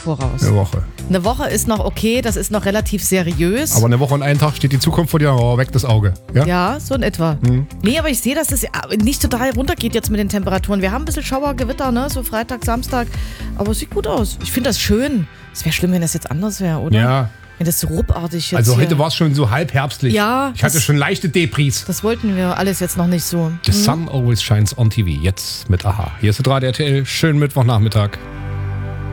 voraus. Eine Woche. Eine Woche ist noch okay, das ist noch relativ seriös. Aber eine Woche und einen Tag steht die Zukunft vor dir, weg das Auge. Ja, ja, so in etwa. Nee, aber ich sehe, dass es nicht total runtergeht jetzt mit den Temperaturen. Wir haben ein bisschen Schauer, Gewitter, ne? So Freitag, Samstag. Aber es sieht gut aus. Ich finde das schön. Es wäre schlimm, wenn das jetzt anders wäre, oder? Ja. Wenn das so ruppartig jetzt Also hier. heute war es schon so halb herbstlich. Ja. Ich hatte schon leichte Depris. Das wollten wir alles jetzt noch nicht so. The sun always shines on TV. Jetzt mit AHA. Hier ist Radio RTL. Schönen Mittwochnachmittag.